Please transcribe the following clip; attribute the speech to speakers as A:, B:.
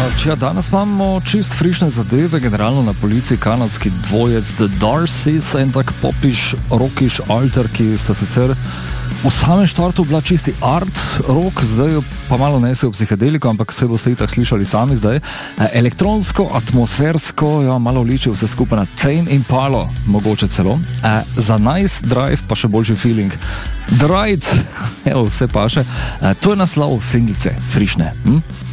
A: Danes imamo čist frišne zadeve, generalno na policiji kanadski dvojec The Darcys in tak popiš, rockiš alter, ki sta sicer v samem štartu bila čisti art rock, zdaj jo pa malo nesejo psihedeliko, ampak se boste itak slišali sami zdaj. Elektronsko, atmosfersko, ja, malo liči vse skupaj na Tame Impala, mogoče celo. Za nice drive pa še boljši feeling. The Ride, evo, vse paše. To je naslov singlice, frišne.